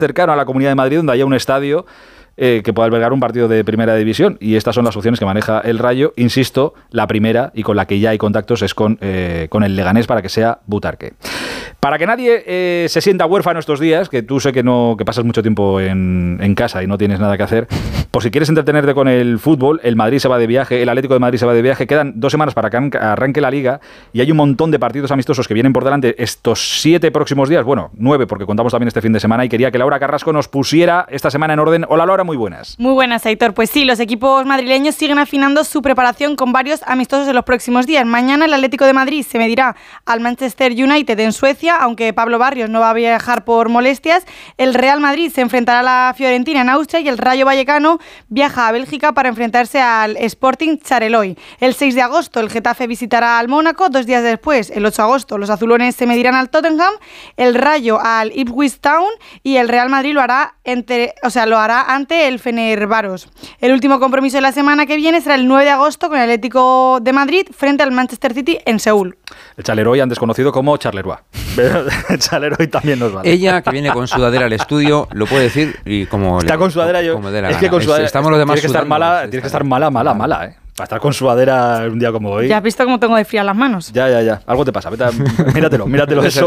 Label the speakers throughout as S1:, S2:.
S1: cercano a la Comunidad de Madrid donde haya un estadio que pueda albergar un partido de primera división, y estas son las opciones que maneja el Rayo. Insisto, la primera y con la que ya hay contactos es con el Leganés para que sea Butarque. Para que nadie se sienta huérfano estos días, que tú sé que pasas mucho tiempo en casa y no tienes nada que hacer, por si quieres entretenerte con el fútbol, el Madrid se va de viaje, el Atlético de Madrid se va de viaje, quedan 2 semanas para que arranque la Liga y hay un montón de partidos amistosos que vienen por delante estos 7 próximos días, bueno, 9 porque contamos también este fin de semana, y quería que Laura Carrasco nos pusiera esta semana en orden. Hola Laura, muy buenas.
S2: Muy buenas, Aitor. Pues sí, los equipos madrileños siguen afinando su preparación con varios amistosos en los próximos días. Mañana el Atlético de Madrid se medirá al Manchester United en Suecia, aunque Pablo Barrios no va a viajar por molestias. El Real Madrid se enfrentará a la Fiorentina en Austria y el Rayo Vallecano viaja a Bélgica para enfrentarse al Sporting Charleroi. El 6 de agosto el Getafe visitará al Mónaco. 2 días después, el 8 de agosto, los azulones se medirán al Tottenham, el Rayo al Ipswich Town y el Real Madrid lo hará ante el Fenerbahce. El último compromiso de la semana que viene será el 9 de agosto con el Atlético de Madrid frente al Manchester City en Seúl.
S1: El Charleroi, antes conocido como Charleroi. Pero el Charleroi también nos vale.
S3: Ella, que viene con sudadera al estudio, lo puede decir y como
S1: está con sudadera. Yo es que con sudadera estamos los demás tienes que estar mala, para estar con sudadera un día como hoy.
S2: Ya has visto cómo tengo de fría las manos.
S1: Ya. Algo te pasa. Míratelo eso.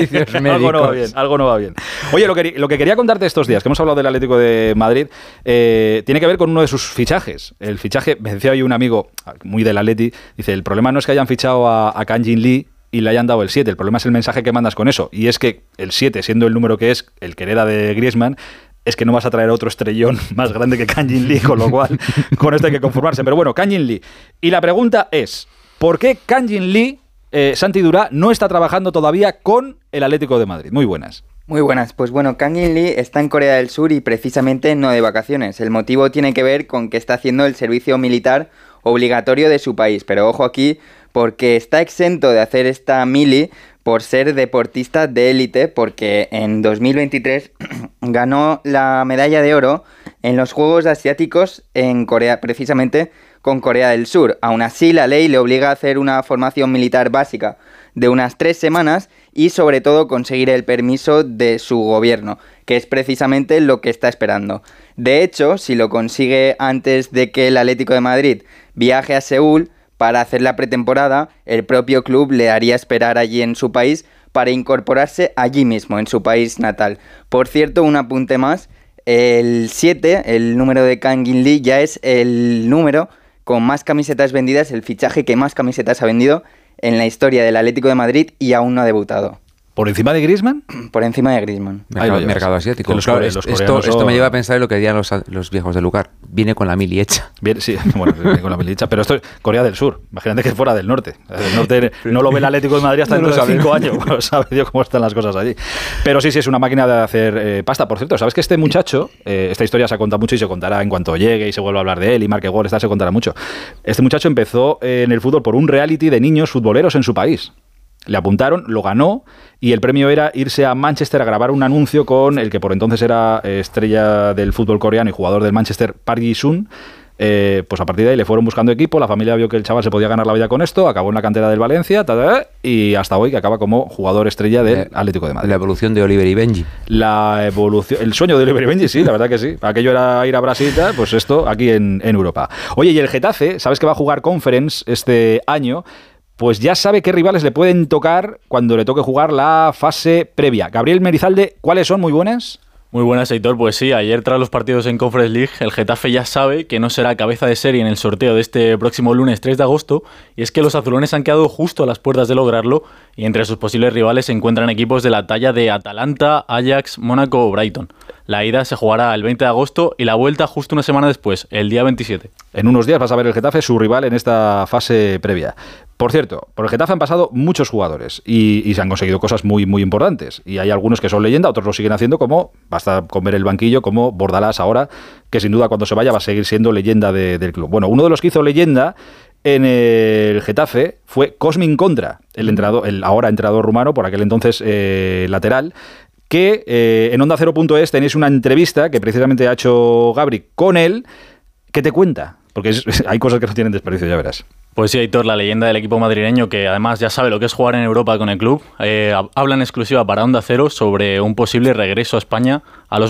S1: Algo no va bien. Oye, lo que quería contarte estos días, que hemos hablado del Atlético de Madrid, tiene que ver con uno de sus fichajes. El fichaje, me decía hoy un amigo muy del Atleti, dice, el problema no es que hayan fichado a Kang Jin Lee y le hayan dado el 7, el problema es el mensaje que mandas con eso. Y es que el 7, siendo el número que es, el que hereda de Griezmann, es que no vas a traer otro estrellón más grande que Kang Jin Lee, con lo cual con esto hay que conformarse. Pero bueno, Kang Jin Lee. Y la pregunta es, ¿por qué Kang Jin Lee, Santi Durá, no está trabajando todavía con el Atlético de Madrid? Muy buenas.
S4: Muy buenas. Pues bueno, Kang Jin Lee está en Corea del Sur y precisamente no de vacaciones. El motivo tiene que ver con que está haciendo el servicio militar obligatorio de su país. Pero ojo aquí, porque está exento de hacer esta mili por ser deportista de élite, porque en 2023 ganó la medalla de oro en los Juegos Asiáticos en Corea, precisamente con Corea del Sur. Aún así, la ley le obliga a hacer una formación militar básica de unas 3 semanas y sobre todo conseguir el permiso de su gobierno, que es precisamente lo que está esperando. De hecho, si lo consigue antes de que el Atlético de Madrid viaje a Seúl para hacer la pretemporada, el propio club le haría esperar allí en su país para incorporarse allí mismo, en su país natal. Por cierto, un apunte más, el 7, el número de Kang Jin Lee, ya es el número con más camisetas vendidas, el fichaje que más camisetas ha vendido en la historia del Atlético de Madrid y aún no ha debutado.
S1: ¿Por encima de Griezmann?
S4: Por encima de Griezmann.
S3: Mercado asiático. Esto me lleva a pensar en lo que dirían los viejos de Lucar. Viene con la mili hecha.
S1: Viene con la mili hecha. Pero esto es Corea del Sur. Imagínate que es fuera del norte. El norte no lo ve el Atlético de Madrid hasta dentro de 5 años. Bueno, sabe Dios cómo están las cosas allí. Pero sí, es una máquina de hacer pasta. Por cierto, ¿sabes que este muchacho, esta historia se ha contado mucho y se contará en cuanto llegue y se vuelva a hablar de él y marque gol, se contará mucho. Este muchacho empezó en el fútbol por un reality de niños futboleros en su país. Le apuntaron, lo ganó y el premio era irse a Manchester a grabar un anuncio con el que por entonces era estrella del fútbol coreano y jugador del Manchester, Park Ji-sung. Pues a partir de ahí le fueron buscando equipo, la familia vio que el chaval se podía ganar la vida con esto, acabó en la cantera del Valencia y hasta hoy que acaba como jugador estrella del Atlético de Madrid.
S3: La evolución de Oliver y Benji.
S1: El sueño de Oliver y Benji, sí, la verdad que sí. Aquello era ir a Brasil, pues esto aquí en Europa. Oye, y el Getafe, ¿sabes que va a jugar Conference este año? Pues ya sabe qué rivales le pueden tocar cuando le toque jugar la fase previa. Gabriel Merizalde, ¿cuáles son? Muy buenas.
S5: Muy buenas, Aitor. Pues sí, ayer tras los partidos en Conference League, el Getafe ya sabe que no será cabeza de serie en el sorteo de este próximo lunes 3 de agosto, y es que los azulones han quedado justo a las puertas de lograrlo, y entre sus posibles rivales se encuentran equipos de la talla de Atalanta, Ajax, Mónaco o Brighton. La ida se jugará el 20 de agosto y la vuelta justo una semana después, el día 27.
S1: En unos días vas a ver el Getafe, su rival en esta fase previa. Por cierto, por el Getafe han pasado muchos jugadores y se han conseguido cosas muy, muy importantes. Y hay algunos que son leyenda, otros lo siguen haciendo, como basta con ver el banquillo, como Bordalás ahora, que sin duda cuando se vaya va a seguir siendo leyenda del club. Bueno, uno de los que hizo leyenda en el Getafe fue Cosmin Contra, el ahora entrenador rumano, por aquel entonces lateral, que en Onda Cero.es tenéis una entrevista que precisamente ha hecho Gabri con él, que te cuenta, porque hay cosas que no tienen desperdicio, ya verás.
S5: Pues sí, Aitor, la leyenda del equipo madrileño, que además ya sabe lo que es jugar en Europa con el club, habla en exclusiva para Onda Cero sobre un posible regreso a España a los